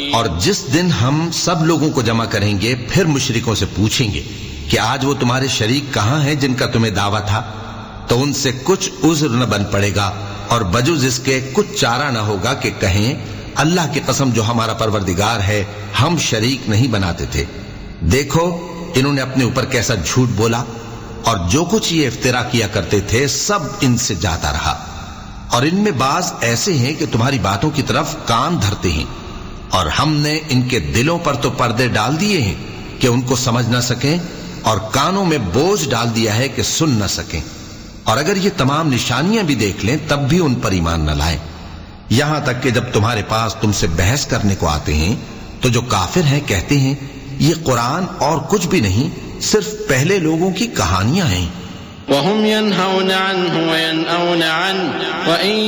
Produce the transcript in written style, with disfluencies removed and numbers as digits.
और जिस दिन हम सब लोगों को जमा करेंगे फिर मुशरिकों से पूछेंगे कि आज वो तुम्हारे शरीक कहां हैं जिनका तुम्हें दावा था, तो उनसे कुछ उज्र न बन पड़ेगा और बजुज इसके कुछ चारा न होगा कि कहें अल्लाह की कसम जो हमारा परवरदिगार है, हम शरीक नहीं बनाते थे। देखो इन्होंने अपने ऊपर कैसा झूठ बोला और जो कुछ ये इफ्तिरा किया करते थे सब इनसे जाता रहा। और इनमें बाज ऐसे हैं कि तुम्हारी बातों की तरफ कान धरते हैं और हमने इनके दिलों पर तो पर्दे डाल दिए हैं कि उनको समझ ना सकें और कानों में बोझ डाल दिया है कि सुन न सकें। और अगर ये तमाम निशानियां भी देख लें तब भी उन पर ईमान न लाएं। यहां तक कि जब तुम्हारे पास तुमसे बहस करने को आते हैं तो जो काफिर हैं कहते हैं ये कुरान और कुछ भी नहीं, सिर्फ पहले लोगों की कहानियां हैं।